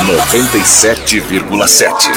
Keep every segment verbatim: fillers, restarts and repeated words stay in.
noventa e sete vírgula sete.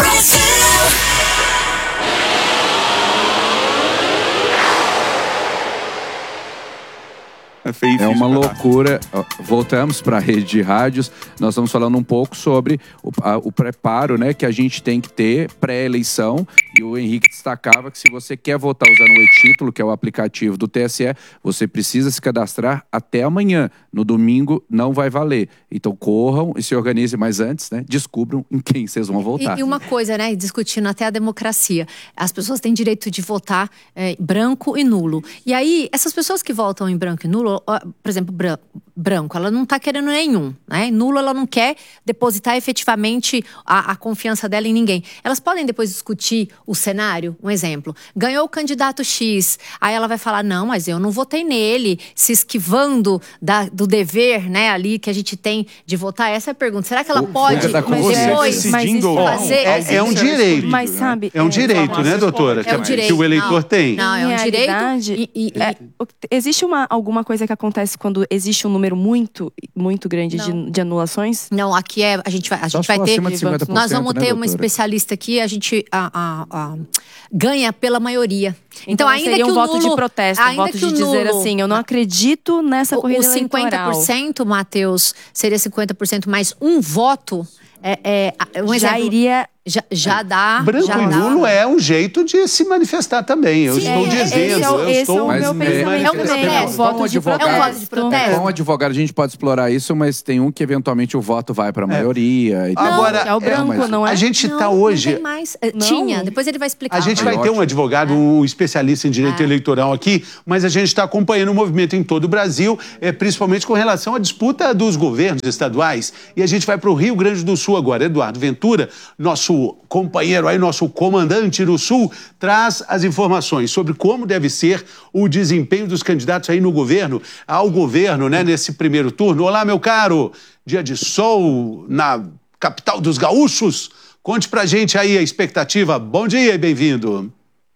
É uma loucura. Voltamos para a rede de rádios. Nós estamos falando um pouco sobre o, a, o preparo, né, que a gente tem que ter pré-eleição. E o Henrique destacava que se você quer votar usando o e-título, que é o aplicativo do T S E, você precisa se cadastrar até amanhã. No domingo não vai valer. Então corram e se organizem, mas antes, né, descubram em quem vocês vão votar. E, e uma coisa, né, discutindo até a democracia. As pessoas têm direito de votar é, branco e nulo. E aí, essas pessoas que votam em branco e nulo, por exemplo, branco, ela não está querendo nenhum, né? Nulo, ela não quer depositar efetivamente a, a confiança dela em ninguém. Elas podem depois discutir o cenário, um exemplo. Ganhou o candidato X, aí ela vai falar, não, mas eu não votei nele, se esquivando da, do dever, né, ali que a gente tem de votar. Essa é a pergunta. Será que ela o, pode depois mas fazer... É, é um direito. Mas sabe... É um direito, é, né, doutora? É um direito. Que o eleitor não, tem. Não, é um direito. E, e, é, existe uma, alguma coisa que acontece quando existe um número muito, muito grande de, de anulações? Não, aqui é, a gente vai, a gente vai ter, nós vamos ter, né, uma especialista aqui, a gente a, a, a, ganha pela maioria. Então, então ainda seria que um o voto nulo, de protesto, um voto de dizer nulo, assim, eu não acredito nessa o, corrida eleitoral. O cinquenta por cento, Matheus, seria cinquenta por cento mais um voto, é, é, um já exemplo, iria... Já, já dá. Branco já e nulo dá. é um jeito de se manifestar também. Eu Sim, estou é, dizendo. Esse é o, eu esse estou é o meu pensamento. É um protesto. É um voto de protesto. É um voto de protesto. Com advogado a gente pode explorar isso, mas tem um que eventualmente o voto vai para a maioria. É. E Agora, é o branco, é, não é? A gente está não, hoje... Não tem mais. Não. Tinha, depois ele vai explicar. A gente vai é ter um advogado, um especialista em direito é. eleitoral aqui, mas a gente está acompanhando o movimento em todo o Brasil, é, principalmente com relação à disputa dos governos estaduais. E a gente vai para o Rio Grande do Sul agora. Eduardo Ventura, nosso companheiro aí, nosso comandante do Sul, traz as informações sobre como deve ser o desempenho dos candidatos aí no governo, ao governo, né, nesse primeiro turno. Olá, meu caro, dia de sol na capital dos gaúchos. Conte pra gente aí a expectativa. Bom dia e bem-vindo.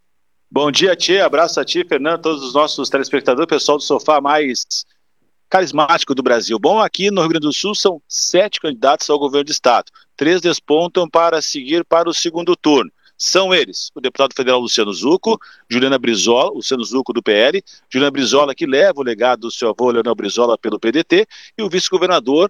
Bom dia, tia. Abraço a ti, Fernando, todos os nossos telespectadores, pessoal do sofá mais carismático do Brasil. Bom, aqui no Rio Grande do Sul são sete candidatos ao governo do estado. Três despontam para seguir para o segundo turno. São eles, o deputado federal Luciano Zucco, Juliana Brizola, Luciano Zucco do P L, Juliana Brizola, que leva o legado do seu avô Leonel Brizola pelo P D T, e o vice-governador,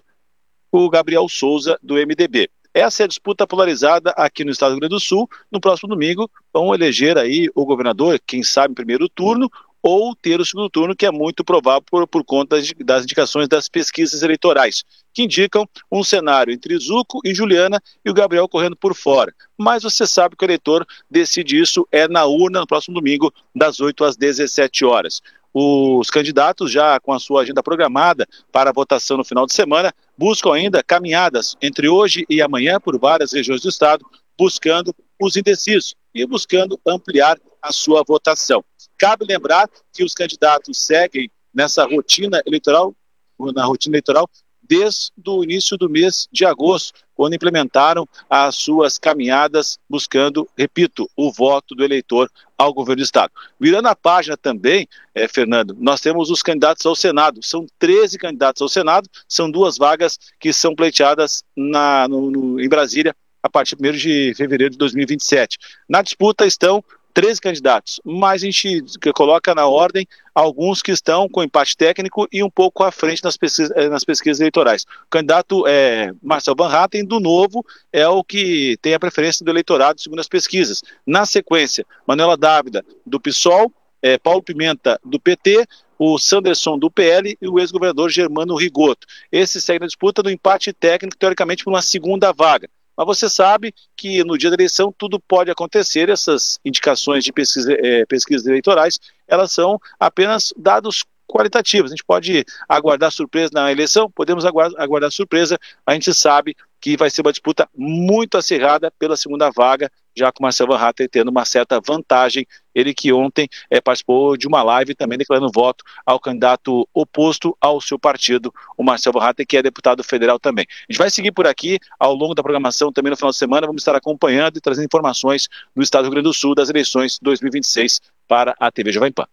o Gabriel Souza, do M D B. Essa é a disputa polarizada aqui no estado do Rio Grande do Sul. No próximo domingo vão eleger aí o governador, quem sabe em primeiro turno, ou ter o segundo turno, que é muito provável por, por conta das indicações das pesquisas eleitorais, que indicam um cenário entre Zucco e Juliana e o Gabriel correndo por fora. Mas você sabe que o eleitor decide isso é na urna no próximo domingo, das oito às dezessete horas. Os candidatos, já com a sua agenda programada para a votação no final de semana, buscam ainda caminhadas entre hoje e amanhã por várias regiões do estado, buscando os indecisos e buscando ampliar a sua votação. Cabe lembrar que os candidatos seguem nessa rotina eleitoral, na rotina eleitoral, desde o início do mês de agosto, quando implementaram as suas caminhadas buscando, repito, o voto do eleitor ao governo do estado. Virando a página também, eh, Fernando, nós temos os candidatos ao Senado. São treze candidatos ao Senado, são duas vagas que são pleiteadas na, no, no, em Brasília a partir de primeiro de fevereiro de dois mil e vinte e sete. Na disputa estão treze candidatos, mas a gente coloca na ordem alguns que estão com empate técnico e um pouco à frente nas pesquisas, nas pesquisas eleitorais. O candidato é Marcel Van Hatten, do Novo, é o que tem a preferência do eleitorado segundo as pesquisas. Na sequência, Manuela Dávila, do PSOL, é, Paulo Pimenta, do P T, o Sanderson, do P L, e o ex-governador Germano Rigoto. Esse segue na disputa do empate técnico, teoricamente, por uma segunda vaga. Mas você sabe que no dia da eleição tudo pode acontecer. Essas indicações de pesquisa, é, pesquisas eleitorais, elas são apenas dados qualitativos. A gente pode aguardar surpresa na eleição, podemos aguardar, aguardar surpresa. A gente sabe que vai ser uma disputa muito acirrada pela segunda vaga, já com o Marcel Van Hatten tendo uma certa vantagem. Ele que ontem é, participou de uma live também declarando voto ao candidato oposto ao seu partido, o Marcel Van Hatten, que é deputado federal também. A gente vai seguir por aqui ao longo da programação também no final de semana. Vamos estar acompanhando e trazendo informações do estado do Rio Grande do Sul das eleições dois mil e vinte e seis para a T V Jovem Pan.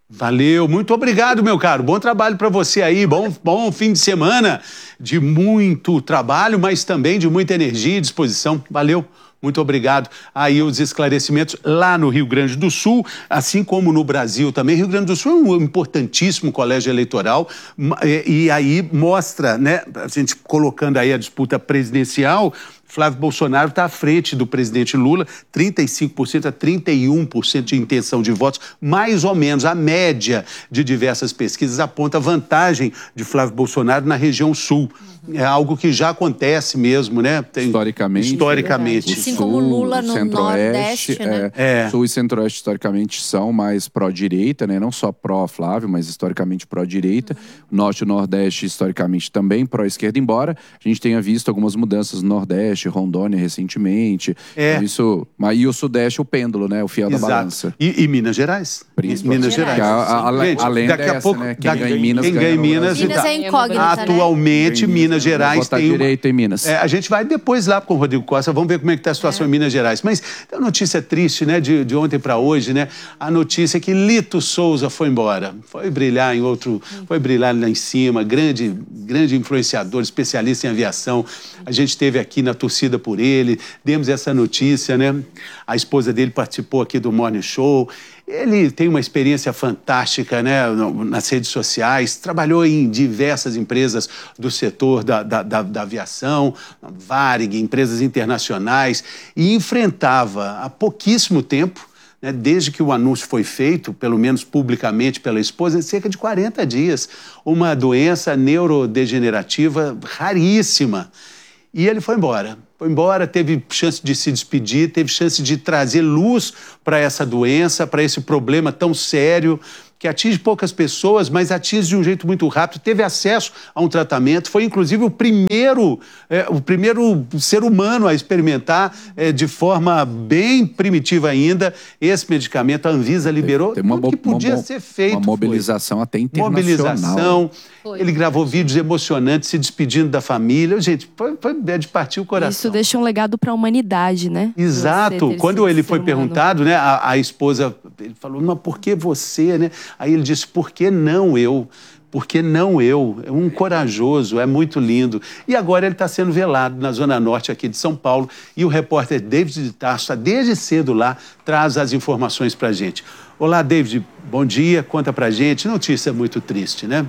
Valeu, muito obrigado, meu caro. Bom trabalho para você aí, bom, bom fim de semana de muito trabalho, mas também de muita energia e disposição. Valeu. Muito obrigado. Aí os esclarecimentos lá no Rio Grande do Sul, assim como no Brasil também. Rio Grande do Sul é um importantíssimo colégio eleitoral e, e aí mostra, né, a gente colocando aí a disputa presidencial, Flávio Bolsonaro está à frente do presidente Lula, trinta e cinco por cento a trinta e um por cento de intenção de votos, mais ou menos. A média de diversas pesquisas aponta vantagem de Flávio Bolsonaro na região sul. É algo que já acontece mesmo, né? Tem, historicamente. Historicamente. Assim como Lula no Nordeste, né? É, Sul e Centro-Oeste, historicamente, são mais pró-direita, né? Não só pró-Flávio, mas historicamente pró-direita. Uhum. Norte e Nordeste, historicamente, também pró-esquerda, embora a gente tenha visto algumas mudanças no Nordeste, Rondônia, recentemente. É. Então, isso, mas, e o Sudeste, o pêndulo, né? O fiel Exato. da balança. E, e Minas Gerais. Principalmente. Minas Gerais. A, a, a, Gente, além daqui dessa, a pouco, né? Quem daqui, ganha em Minas, quem ganha em Minas, Minas é incógnita, atualmente, né? Minas Gerais tem uma... direita em Minas. É, a gente vai depois lá com o Rodrigo Costa, vamos ver como é que está a situação é. em Minas Gerais. Mas tem uma notícia triste, né, de, de ontem para hoje, né? A notícia é que Lito Souza foi embora. Foi brilhar em outro... Foi brilhar lá em cima, grande, grande influenciador, especialista em aviação. A gente esteve aqui na torcida por ele, demos essa notícia, né? A esposa dele participou aqui do Morning Show. Ele tem uma experiência fantástica, né, nas redes sociais, trabalhou em diversas empresas do setor da, da, da, da aviação, Varig, empresas internacionais, e enfrentava há pouquíssimo tempo, né, desde que o anúncio foi feito, pelo menos publicamente pela esposa, cerca de quarenta dias, uma doença neurodegenerativa raríssima. E ele foi embora. Foi embora, teve chance de se despedir, teve chance de trazer luz para essa doença, para esse problema tão sério, que atinge poucas pessoas, mas atinge de um jeito muito rápido. Teve acesso a um tratamento, foi inclusive o primeiro, é, o primeiro ser humano a experimentar é, de forma bem primitiva ainda esse medicamento. A Anvisa liberou Tem uma, tudo que podia uma, ser feito. Uma mobilização foi. até internacional. Mobilização. Foi. Ele gravou vídeos emocionantes se despedindo da família. Gente, foi, foi de partir o coração. Isso deixa um legado para a humanidade, né? Exato. Quando ele foi perguntado, né, a, a esposa, ele falou, mas por que você, né? Aí ele disse, por que não eu? Por que não eu? É um corajoso, é muito lindo. E agora ele está sendo velado na Zona Norte aqui de São Paulo e o repórter David de Tarso, está desde cedo lá, traz as informações para a gente. Olá, David, bom dia, conta para a gente. Notícia muito triste, né?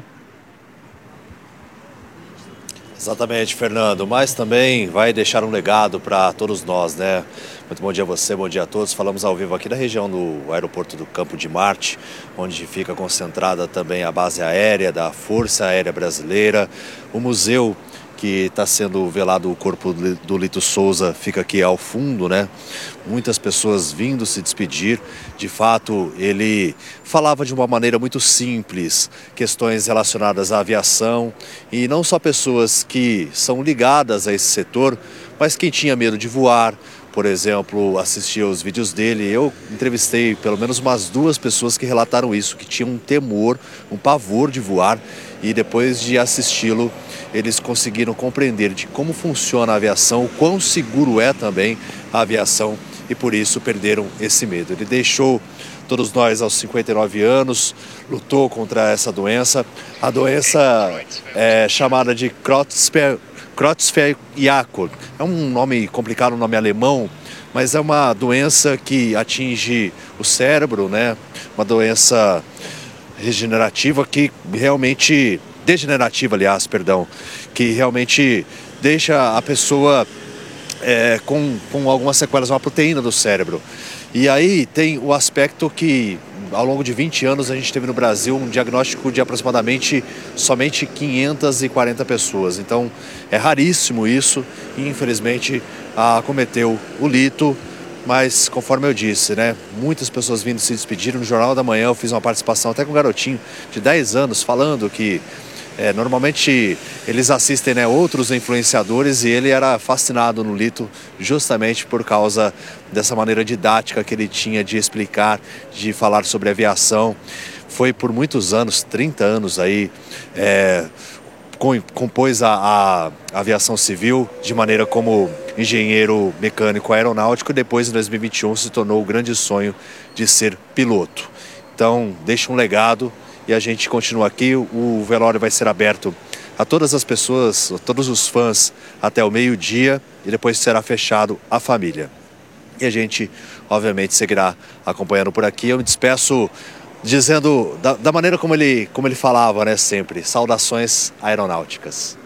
Exatamente, Fernando, mas também vai deixar um legado para todos nós, né? Muito bom dia a você, bom dia a todos. Falamos ao vivo aqui da região do aeroporto do Campo de Marte, onde fica concentrada também a base aérea da Força Aérea Brasileira. O museu que está sendo velado o corpo do Lito Souza fica aqui ao fundo, né? Muitas pessoas vindo se despedir. De fato, ele falava de uma maneira muito simples, questões relacionadas à aviação, e não só pessoas que são ligadas a esse setor, mas quem tinha medo de voar, por exemplo, assistia aos vídeos dele. Eu entrevistei pelo menos umas duas pessoas que relataram isso, que tinham um temor, um pavor de voar, e depois de assisti-lo, eles conseguiram compreender de como funciona a aviação, o quão seguro é também a aviação, e por isso perderam esse medo. Ele deixou todos nós aos cinquenta e nove anos, lutou contra essa doença, a doença é chamada de Creutzfeldt-Jakob. É um nome complicado, um nome alemão, mas é uma doença que atinge o cérebro, né? Uma doença regenerativa que realmente, degenerativa, aliás, perdão, que realmente deixa a pessoa é, com, com algumas sequelas, uma proteína do cérebro. E aí tem o aspecto que, ao longo de vinte anos, a gente teve no Brasil um diagnóstico de aproximadamente somente quinhentas e quarenta pessoas. Então, é raríssimo isso e, infelizmente, acometeu o Lito. Mas, conforme eu disse, né, muitas pessoas vindo se despedir. No Jornal da Manhã eu fiz uma participação até com um garotinho de dez anos, falando que é, normalmente eles assistem, né, outros influenciadores, e ele era fascinado no Lito justamente por causa dessa maneira didática que ele tinha de explicar, de falar sobre aviação. Foi por muitos anos, trinta anos aí, é, compôs a, a aviação civil de maneira como engenheiro mecânico aeronáutico, e depois, em dois mil e vinte e um, se tornou o grande sonho de ser piloto. Então, deixa um legado e a gente continua aqui. O velório vai ser aberto a todas as pessoas, a todos os fãs, até o meio-dia, e depois será fechado à família. E a gente, obviamente, seguirá acompanhando por aqui. Eu me despeço dizendo, da, da maneira como ele, como ele falava, né, sempre, saudações aeronáuticas.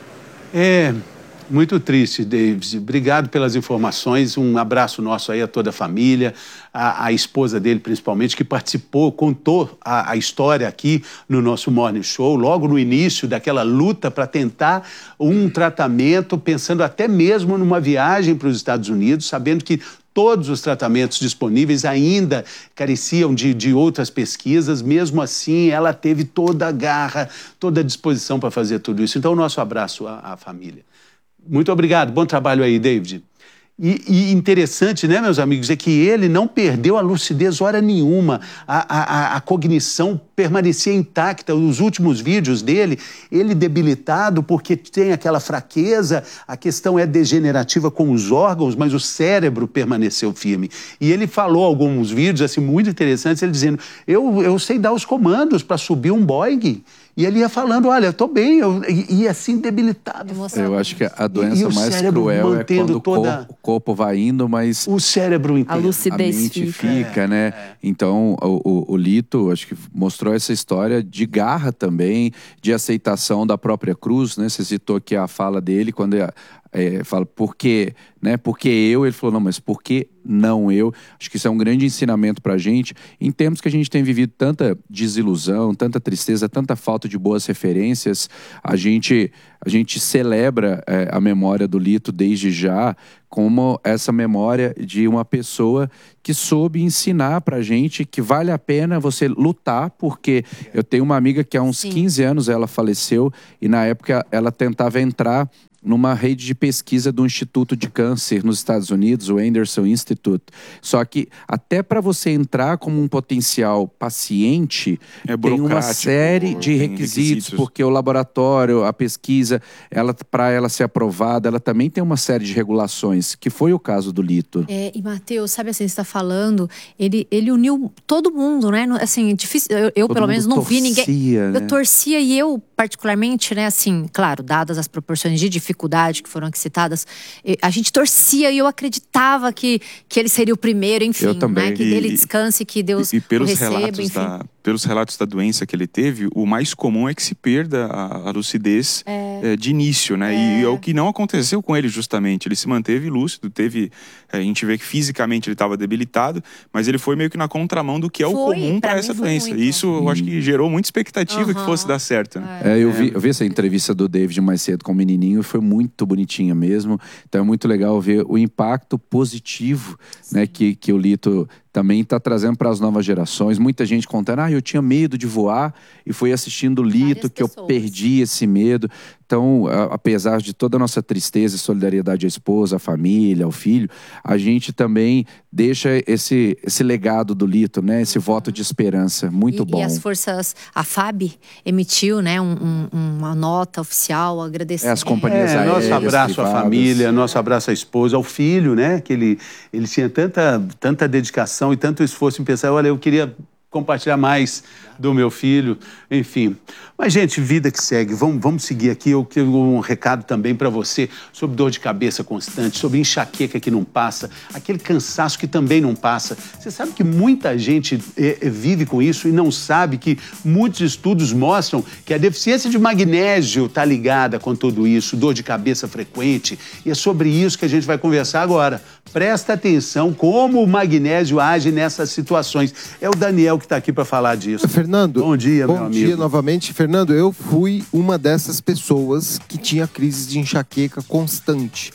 É muito triste, David. Obrigado pelas informações. Um abraço nosso aí a toda a família, a, a esposa dele principalmente, que participou, contou a, a história aqui no nosso Morning Show, logo no início daquela luta para tentar um tratamento, pensando até mesmo numa viagem para os Estados Unidos, sabendo que todos os tratamentos disponíveis ainda careciam de, de outras pesquisas. Mesmo assim, ela teve toda a garra, toda a disposição para fazer tudo isso. Então, o nosso abraço à, à família. Muito obrigado. Bom trabalho aí, David. E, e interessante, né, meus amigos, é que ele não perdeu a lucidez hora nenhuma. A, a, a cognição permanecia intacta. Os últimos vídeos dele, ele debilitado porque tem aquela fraqueza, a questão é degenerativa com os órgãos, mas o cérebro permaneceu firme. E ele falou alguns vídeos assim, muito interessantes, ele dizendo, eu, eu sei dar os comandos para subir um Boeing. E ele ia falando, olha, eu tô bem, eu, e, e assim debilitado. Eu acho que a doença e, e mais cruel é quando toda... o, corpo, o corpo vai indo, mas o cérebro inteiro. A lucidez a mente fica, fica, né? É. Então, o, o, o Lito, acho que mostrou essa história de garra também, de aceitação da própria cruz, né? Você citou aqui a fala dele, quando é, é, fala, por quê? Né? Porque eu, ele falou, não, mas por que não eu? Acho que isso é um grande ensinamento pra gente, em tempos que a gente tem vivido tanta desilusão, tanta tristeza, tanta falta de boas referências, a gente, a gente celebra é, a memória do Lito desde já, como essa memória de uma pessoa que soube ensinar pra gente que vale a pena você lutar, porque eu tenho uma amiga que há uns Sim. quinze anos ela faleceu, e na época ela tentava entrar numa rede de pesquisa do Instituto de Câncer nos Estados Unidos, o Anderson Institute. Só que até para você entrar como um potencial paciente, é tem uma série de requisitos, requisitos, porque o laboratório, a pesquisa, ela, para ela ser aprovada, ela também tem uma série de regulações, que foi o caso do Lito. É, e Matheus, sabe assim, você está falando, ele, ele uniu todo mundo, né? Assim, difícil, eu, eu pelo menos não torcia, vi ninguém. Né? Eu torcia e eu, particularmente, né, assim, claro, dadas as proporções de dificuldade que foram aqui citadas, a gente torcia e eu acreditava que, que ele seria o primeiro, enfim, eu também. Né, que e, dele descanse, que Deus e, e pelos o receba, relatos enfim. Da, pelos relatos da doença que ele teve, o mais comum é que se perda a, a lucidez é. É, de início, né? É. E é o que não aconteceu com ele, justamente. Ele se manteve lúcido, teve... A gente vê que fisicamente ele estava debilitado, mas ele foi meio que na contramão do que é foi, o comum para essa doença. Muito. E isso, eu acho que gerou muita expectativa uhum. que fosse dar certo. Né? É, eu, vi, eu vi essa entrevista do David mais cedo com o menininho, foi muito bonitinha mesmo. Então é muito legal ver o impacto positivo, né, que, que o Lito também está trazendo para as novas gerações. Muita gente contando, ah, eu tinha medo de voar e foi assistindo o Lito que eu perdi esse medo. Então, a, apesar de toda a nossa tristeza e solidariedade à esposa, à família, ao filho, a gente também deixa esse, esse legado do Lito, né? Esse uhum. voto de esperança, muito e, bom. E as forças, a F A B emitiu, né, um, um, uma nota oficial agradecendo. É, as companhias é, aéreas, nosso abraço privadas. à família, nosso abraço à esposa, ao filho, né? Que ele, ele tinha tanta, tanta dedicação e tanto esforço em pensar, olha, eu queria compartilhar mais do meu filho, enfim. Mas, gente, vida que segue. Vamos, vamos seguir aqui. Eu tenho um recado também para você sobre dor de cabeça constante, sobre enxaqueca que não passa, aquele cansaço que também não passa. Você sabe que muita gente é, vive com isso e não sabe que muitos estudos mostram que a deficiência de magnésio está ligada com tudo isso, dor de cabeça frequente. E é sobre isso que a gente vai conversar agora. Presta atenção como o magnésio age nessas situações. É o Daniel que está aqui para falar disso. Fernando, bom dia, bom meu amigo. Bom dia novamente. Fernando, eu fui uma dessas pessoas que tinha crises de enxaqueca constante.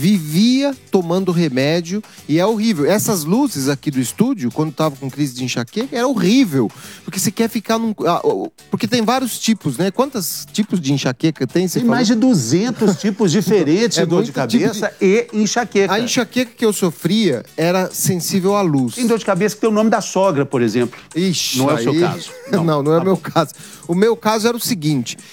Vivia tomando remédio e é horrível. Essas luzes aqui do estúdio, quando estava com crise de enxaqueca, era horrível. Porque você quer ficar num... Porque tem vários tipos, né? Quantos tipos de enxaqueca tem? Você tem falou? mais de duzentos tipos diferentes é de dor de cabeça tipo de... e enxaqueca. A enxaqueca que eu sofria era sensível à luz. Tem dor de cabeça que tem o nome da sogra, por exemplo. Ixi, não é aí... o seu caso. Não, não, não é o meu caso. O meu caso era o seguinte...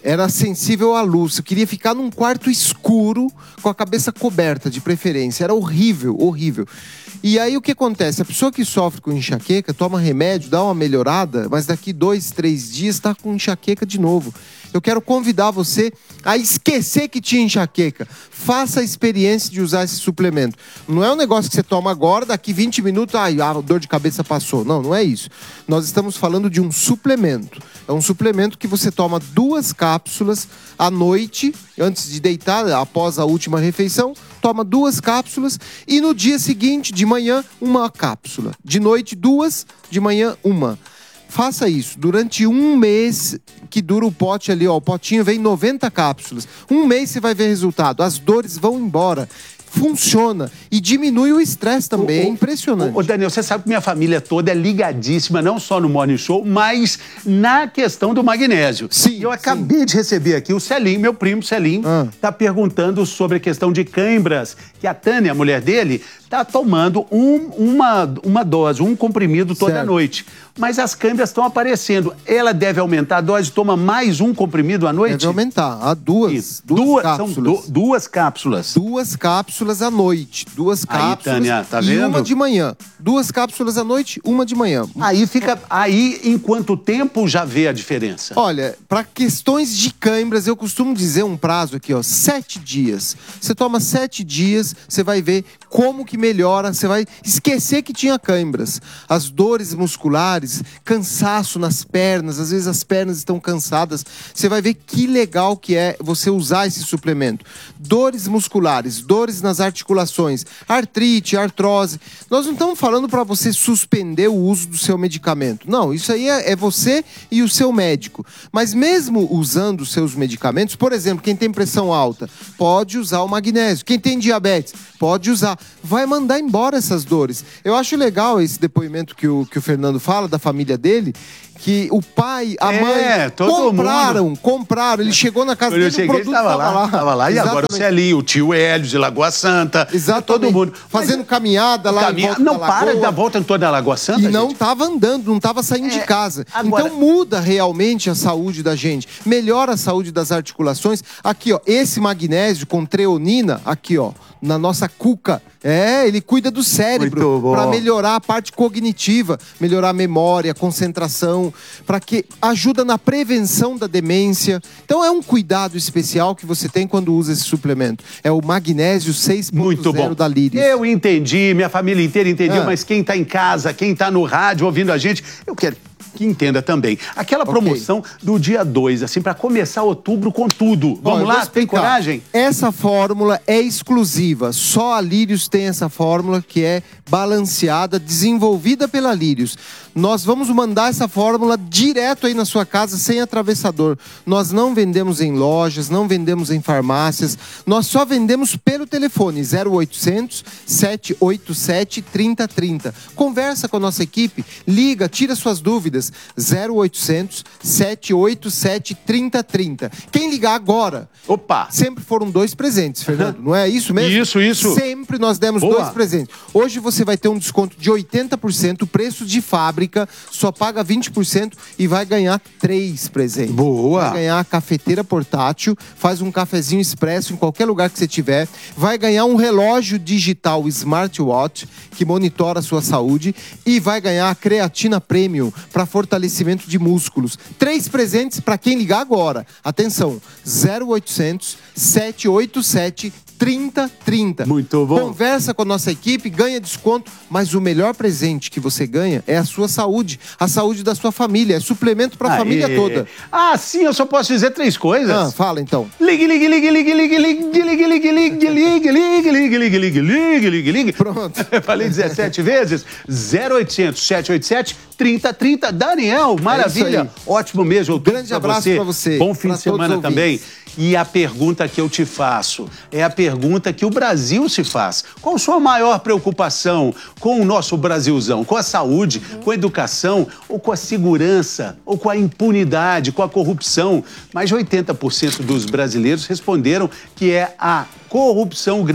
era sensível à luz. Eu queria ficar num quarto escuro, com a cabeça coberta, de preferência. Era horrível, horrível. E aí o que acontece? A pessoa que sofre com enxaqueca toma remédio, dá uma melhorada, mas daqui dois, três dias está com enxaqueca de novo. Eu quero convidar você a esquecer que tinha enxaqueca. Faça a experiência de usar esse suplemento. Não é um negócio que você toma agora, daqui vinte minutos, ai, a dor de cabeça passou. Não, não é isso. Nós estamos falando de um suplemento. É um suplemento que você toma duas cápsulas à noite, antes de deitar, após a última refeição, toma duas cápsulas e no dia seguinte, de manhã, uma cápsula. De noite, duas, de manhã, uma. Faça isso durante um mês que dura o pote ali, ó. O potinho vem noventa cápsulas. Um mês você vai ver resultado. As dores vão embora. Funciona e diminui o estresse também, é impressionante. Ô, Daniel, você sabe que minha família toda é ligadíssima, não só no Morning Show, mas na questão do magnésio. Sim, eu acabei sim. de receber aqui o Celim, meu primo Celim, ah. tá perguntando sobre a questão de câimbras, que a Tânia, a mulher dele, tá tomando um, uma, uma dose, um comprimido toda certo. noite. Mas as câimbras estão aparecendo. Ela deve aumentar a dose, toma mais um comprimido à noite? Deve aumentar, a duas, duas, duas cápsulas. São du duas cápsulas. Duas cápsulas à noite, duas cápsulas. Aí, Tânia, tá e vendo? uma de manhã. Duas cápsulas à noite, uma de manhã. Aí fica, aí em quanto tempo já vê a diferença? Olha, para questões de câimbras, eu costumo dizer um prazo aqui, ó, sete dias. Você toma sete dias, você vai ver como que melhora, você vai esquecer que tinha câimbras. As dores musculares, cansaço nas pernas, às vezes as pernas estão cansadas, você vai ver que legal que é você usar esse suplemento. Dores musculares, dores nas articulações, artrite, artrose. Nós não estamos falando para você suspender o uso do seu medicamento. Não, isso aí é, é você e o seu médico. Mas mesmo usando os seus medicamentos, por exemplo, quem tem pressão alta, pode usar o magnésio. Quem tem diabetes, pode usar. Vai mandar embora essas dores. Eu acho legal esse depoimento que o, que o Fernando fala, da família dele, que o pai, a É, mãe todo compraram, mundo. compraram. Ele chegou na casa Quando eu dele, cheguei, o ele produto estava lá, estava lá. E agora o Exatamente. Celinho, o tio Hélio de Lagoa Santa. Exatamente. Todo mundo. Fazendo Mas, caminhada lá caminha... em volta Não da para de lagoa. dar volta em toda a Lagoa Santa, E não gente. estava andando, não estava saindo É, de casa. agora- Então muda realmente a saúde da gente. Melhora a saúde das articulações. Aqui, ó, esse magnésio com treonina, aqui, ó, na nossa cuca. É, ele cuida do Muito cérebro bom. para melhorar a parte cognitiva, melhorar a memória, a concentração, para que ajuda na prevenção da demência. Então é um cuidado especial que você tem quando usa esse suplemento. É o magnésio seis ponto Muito bom. zero da Lírios. Eu entendi, minha família inteira entendeu, Ah. mas quem está em casa, quem está no rádio ouvindo a gente, eu quero que entenda também. Aquela Ok. promoção do dia dois, assim, para começar outubro com tudo. Ó, Vamos eu vou lá? Tem explicar. coragem? Essa fórmula é exclusiva. Só a Lírios tem essa fórmula que é balanceada, desenvolvida pela Lírios. Nós vamos mandar essa fórmula direto aí na sua casa, sem atravessador. Nós não vendemos em lojas, não vendemos em farmácias. Nós só vendemos pelo telefone zero oitocentos, sete oito sete, três zero três zero. Conversa com a nossa equipe, liga, tira suas dúvidas. zero oitocentos, sete oito sete, três zero três zero. Quem ligar agora, Opa! sempre foram dois presentes, Fernando. Não é isso mesmo? Isso, isso. Sempre nós demos Boa. dois presentes. Hoje você vai ter um desconto de oitenta por cento, o preço de fábrica, só paga vinte por cento e vai ganhar três presentes. Boa. Vai ganhar a cafeteira portátil, faz um cafezinho expresso em qualquer lugar que você tiver. Vai ganhar um relógio digital smartwatch que monitora a sua saúde e vai ganhar a creatina premium para fortalecimento de músculos. Três presentes para quem ligar agora. Atenção, zero oitocentos, sete oito sete, três zero três zero. Muito bom. Conversa com a nossa equipe, ganha desconto, mas o melhor presente que você ganha é a sua saúde, a saúde da sua família, é suplemento para a Aê. família toda. Ah, sim, eu só posso dizer três coisas. Ah, fala então. Ligue, ligue, ligue, ligue, ligue, ligue, ligue, ligue, ligue, ligue, ligue, ligue, ligue, ligue, ligue, ligue, ligue. Pronto. Eu falei dezessete vezes. zero oitocentos, sete oito sete, três zero três zero. Daniel, maravilha. aí. Ótimo mês de outubro. Grande pra abraço pra você, Bom fim pra de semana todos os também. ouvintes. E a pergunta que eu te faço é a pergunta que o Brasil se faz. Qual a sua maior preocupação com o nosso Brasilzão? Com a saúde, com a educação, ou com a segurança, ou com a impunidade, com a corrupção? Mais de oitenta por cento dos brasileiros responderam que é a corrupção o grande problema.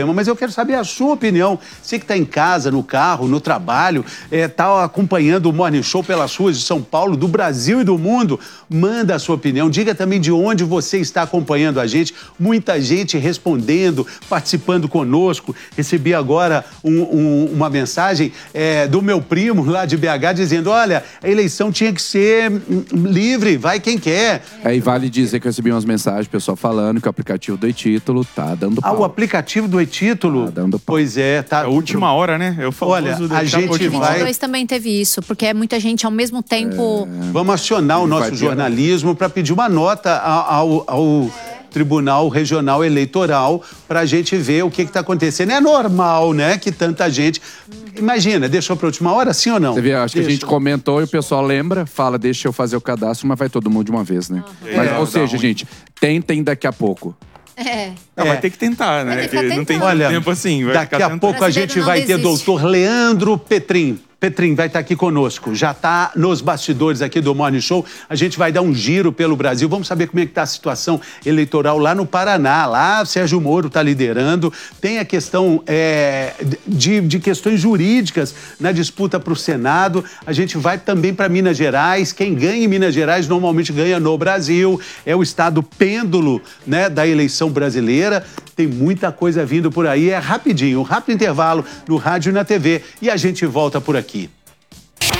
problema, mas eu quero saber a sua opinião. Você que está em casa, no carro, no trabalho, está acompanhando o Morning Show pelas ruas de São Paulo, do Brasil e do mundo, manda a sua opinião. Diga também de onde você está acompanhando a gente. Muita gente respondendo, participando conosco. Recebi agora um, um, uma mensagem é, do meu primo lá de B H dizendo, olha, a eleição tinha que ser livre, vai quem quer. Aí vale dizer que eu recebi umas mensagens, pessoal falando que o aplicativo do e-título tá dando pau. Ah, o aplicativo do e-título? Tá dando pau. Pois é, tá. É a última hora, né? Eu falo, olha, a gente vai... dois também teve isso, porque é muita gente ao mesmo tempo... É... Vamos acionar o nosso jornalismo para pedir uma nota ao... ao, ao... Tribunal Regional Eleitoral para a gente ver o que está acontecendo. É normal, né, que tanta gente... Imagina, deixou para a última hora, sim ou não? Você vê, acho deixa. que a gente comentou e o pessoal lembra, fala, deixa eu fazer o cadastro, mas vai todo mundo de uma vez, né? Uhum. Mas, é, ou seja, ruim. gente, tentem daqui a pouco. É. Não, é. vai ter que tentar, né? Que não tem Olha, tempo assim. Vai daqui ficar a tanto... pouco a gente vai ter doutor Leandro Petrin. Petrin vai estar aqui conosco, já está nos bastidores aqui do Morning Show. A gente vai dar um giro pelo Brasil, vamos saber como é que está a situação eleitoral lá no Paraná. Lá Sérgio Moro está liderando, tem a questão é, de, de questões jurídicas na disputa para o Senado. A gente vai também para Minas Gerais, quem ganha em Minas Gerais normalmente ganha no Brasil, é o estado pêndulo, né, da eleição brasileira. Tem muita coisa vindo por aí, é rapidinho, um rápido intervalo no rádio e na T V e a gente volta por aqui.